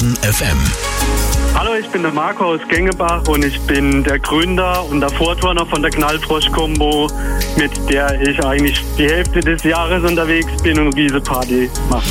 Baden FM. Hallo, ich bin der Marco aus Gengebach und ich bin der Gründer und der Vorturner von der Knallfrosch-Kombo, mit der ich eigentlich die Hälfte des Jahres unterwegs bin und riese Party mache.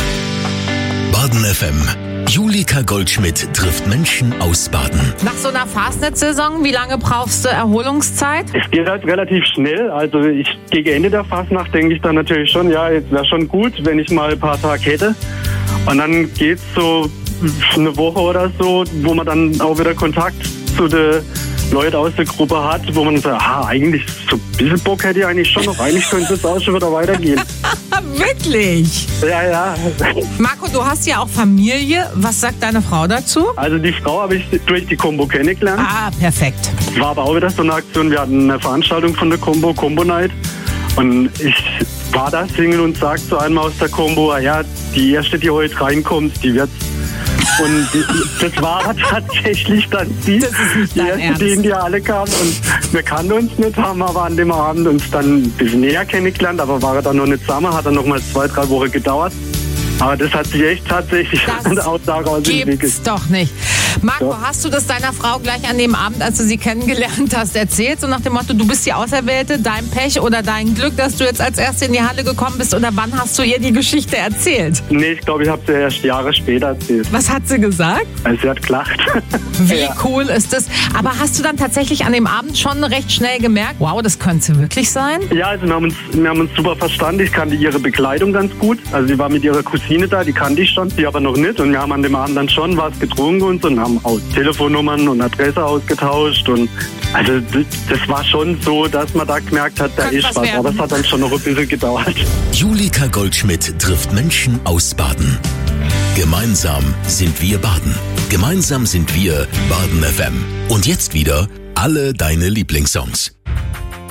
Baden FM. Julika Goldschmidt trifft Menschen aus Baden. Nach so einer Fastnet-Saison, wie lange brauchst du Erholungszeit? Es geht halt relativ schnell. Also gegen Ende der Fastnacht denke ich dann natürlich schon, ja, jetzt wäre schon gut, wenn ich mal ein paar Tage hätte. Und dann geht's so eine Woche oder so, wo man dann auch wieder Kontakt zu den Leuten aus der Gruppe hat, wo man sagt, eigentlich so ein bisschen Bock hätte ich eigentlich schon noch. Eigentlich könnte es auch schon wieder weitergehen. Wirklich? Ja. Marco, du hast ja auch Familie. Was sagt deine Frau dazu? Also die Frau habe ich durch die Kombo kennengelernt. Ah, perfekt. War aber auch wieder so eine Aktion. Wir hatten eine Veranstaltung von der Kombo Night. Und ich war da Single und sagte zu einem aus der Kombo, ja, die erste, die heute reinkommt, die wird. Und das war tatsächlich dann die erste, die alle kamen. Und wir kannten uns nicht, haben aber an dem Abend uns dann ein bisschen näher kennengelernt, aber waren dann noch nicht zusammen, hat dann noch mal 2-3 Wochen gedauert. Aber das hat sich echt tatsächlich auch daraus entwickelt. Gibt's doch nicht. Marco, hast du das deiner Frau gleich an dem Abend, als du sie kennengelernt hast, erzählt? So nach dem Motto, du bist die Auserwählte, dein Pech oder dein Glück, dass du jetzt als Erste in die Halle gekommen bist? Oder wann hast du ihr die Geschichte erzählt? Nee, ich glaube, ich habe sie erst Jahre später erzählt. Was hat sie gesagt? Also sie hat gelacht. Wie cool ist das? Aber hast du dann tatsächlich an dem Abend schon recht schnell gemerkt, wow, das könnte wirklich sein? Ja, also wir haben uns super verstanden. Ich kannte ihre Bekleidung ganz gut. Also sie war mit ihrer Cousine da, die kannte ich schon, die aber noch nicht. Und wir haben an dem Abend dann schon was getrunken und haben auch Telefonnummern und Adresse ausgetauscht. Und also das war schon so, dass man da gemerkt hat, da ist was. Aber es hat dann schon noch ein bisschen gedauert. Julika Goldschmidt trifft Menschen aus Baden. Gemeinsam sind wir Baden. Gemeinsam sind wir Baden FM. Und jetzt wieder alle deine Lieblingssongs.